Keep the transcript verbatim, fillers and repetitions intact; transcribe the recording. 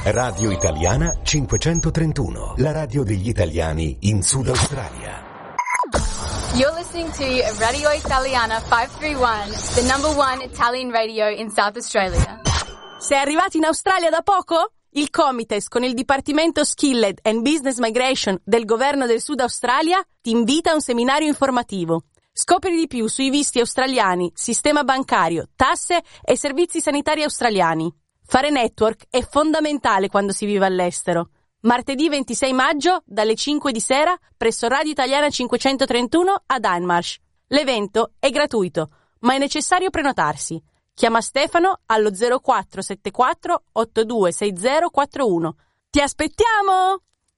Radio Italiana cinquecentotrentuno, la radio degli italiani in Sud Australia. You're listening to Radio Italiana cinquecentotrentuno, the number one Italian radio in South Australia. Sei arrivato in Australia da poco? Il Comites, con il Dipartimento Skilled and Business Migration del Governo del Sud Australia, ti invita a un seminario informativo. Scopri di più sui visti australiani, sistema bancario, tasse e servizi sanitari australiani. Fare network è fondamentale quando si vive all'estero. Martedì ventisei maggio, dalle cinque di sera, presso Radio Italiana cinquecentotrentuno ad Anmarsh. L'evento è gratuito, ma è necessario prenotarsi. Chiama Stefano allo zero quattro sette quattro otto due sei zero quattro uno. Ti aspettiamo!